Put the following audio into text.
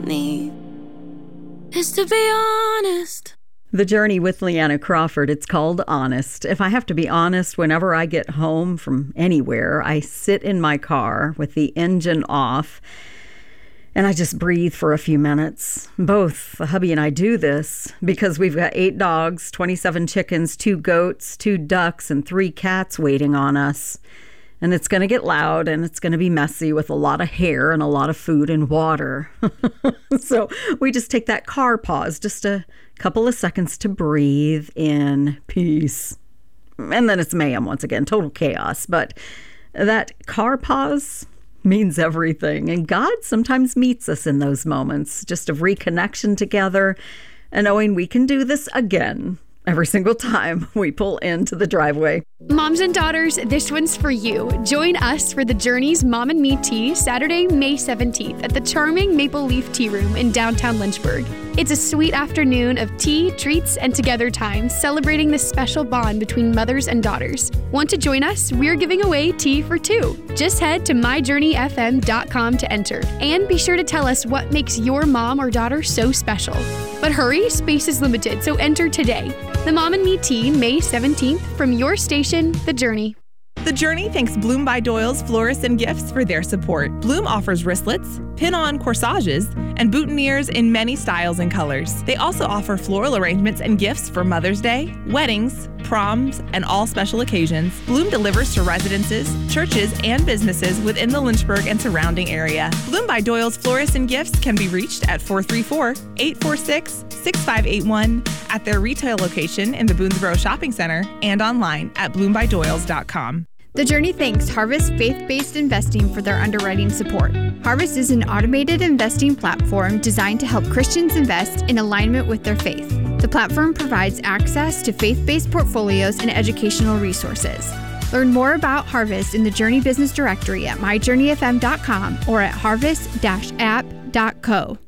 need is to be honest. The Journey with Leanna Crawford. It's called Honest. If I have to be honest, whenever I get home from anywhere, I sit in my car with the engine off and I just breathe for a few minutes. Both the hubby and I do this because we've got 8 dogs, 27 chickens, 2 goats, 2 ducks, and 3 cats waiting on us. And it's going to get loud and it's going to be messy with a lot of hair and a lot of food and water. So we just take that car pause, just a couple of seconds to breathe in peace. And then it's mayhem once again, total chaos. But that car pause means everything. And God sometimes meets us in those moments, just of reconnection together and knowing we can do this again every single time we pull into the driveway. Moms and daughters, this one's for you. Join us for the Journey's Mom and Me Tea, Saturday, May 17th at the charming Maple Leaf Tea Room in downtown Lynchburg. It's a sweet afternoon of tea, treats, and together time, celebrating this special bond between mothers and daughters. Want to join us? We're giving away tea for 2. Just head to myjourneyfm.com to enter. And be sure to tell us what makes your mom or daughter so special. But hurry, space is limited, so enter today. The Mom and Me Tea, May 17th, from your station, The Journey. The Journey thanks Bloom by Doyle's Florists and Gifts for their support. Bloom offers wristlets, pin-on corsages, and boutonnieres in many styles and colors. They also offer floral arrangements and gifts for Mother's Day, weddings, proms, and all special occasions. Bloom delivers to residences, churches, and businesses within the Lynchburg and surrounding area. Bloom by Doyle's Florists and Gifts can be reached at 434-846-6581 at their retail location in the Boonesboro Shopping Center and online at bloombydoyles.com. The Journey thanks Harvest Faith-Based Investing for their underwriting support. Harvest is an automated investing platform designed to help Christians invest in alignment with their faith. The platform provides access to faith-based portfolios and educational resources. Learn more about Harvest in the Journey Business Directory at myjourneyfm.com or at harvest-app.co.